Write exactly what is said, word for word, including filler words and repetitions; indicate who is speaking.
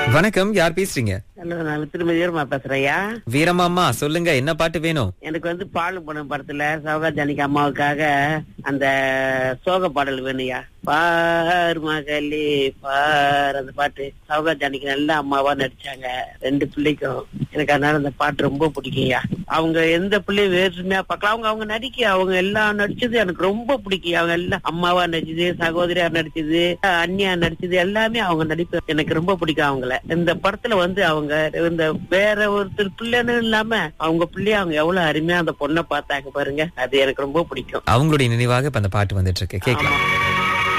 Speaker 1: வணக்கம், யார் பேசுறீங்க?
Speaker 2: ஹலோ, நான் திருமதி வீரமா பேசுறேன்யா.
Speaker 1: வீரமாமா, சொல்லுங்க, என்ன பாட்டு வேணும்?
Speaker 2: எனக்கு வந்து பாலும் படம் படத்துல சௌகா ஜானகி அம்மாவுக்காக அந்த சோக பாடல் வேணும்யா. பார் மகளே பார், அந்த பாட்டு சௌகா ஜானகி நல்ல அம்மாவா நடிச்சாங்க ரெண்டு பிள்ளைக்கும். எனக்கு அதனால அந்த பாட்டு ரொம்ப பிடிக்கும்யா. அவங்க எந்த பிள்ளையும் வேற்றுமையா பார்க்கலாம். அவங்க அவங்க நடிக்க அவங்க எல்லாம் நடிச்சது எனக்கு ரொம்ப பிடிக்கும். அவங்க எல்லாம் அம்மாவா நடிச்சது, சகோதரியா நடிச்சது, அண்ணியா நடிச்சது, எல்லாமே அவங்க நடிப்பு எனக்கு ரொம்ப பிடிக்கும். அவங்கள இந்த படத்துல வந்து அவங்க இந்த வேற ஒருத்தர் பிள்ளைன்னு இல்லாம அவங்க பிள்ளைய அவங்க எவ்வளவு அருமையா அந்த பொண்ணை பார்த்தாங்க பாருங்க. அது எனக்கு ரொம்ப பிடிக்கும்.
Speaker 1: அவங்களுடைய நினைவாக இப்ப அந்த பாட்டு வந்துட்டு இருக்கு, கேட்கலாம்.